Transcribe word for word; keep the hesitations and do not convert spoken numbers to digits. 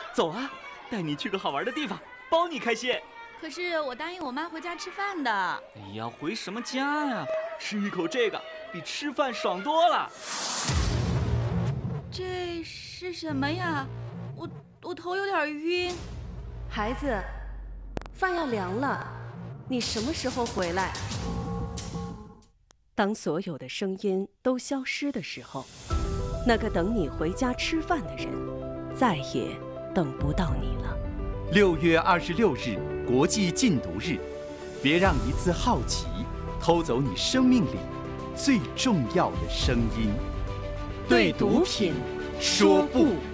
走啊，带你去个好玩的地方，包你开心。 可是我答应我妈回家吃饭的。 哎呀，回什么家呀？吃一口这个比吃饭爽多了。 这是什么呀？我我头有点晕。 孩子，饭要凉了，你什么时候回来？当所有的声音都消失的时候，那个等你回家吃饭的人，再也等不到你了。 六月二十六日，国际禁毒日，别让一次好奇偷走你生命里最重要的声音。对毒品说不。